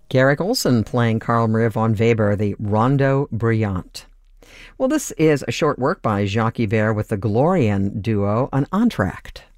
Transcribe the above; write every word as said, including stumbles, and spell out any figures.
Garrick Olson playing Carl Maria von Weber, the Rondo Brillante. Well, this is a short work by Jacques Yver with the Glorian duo, an entr'acte.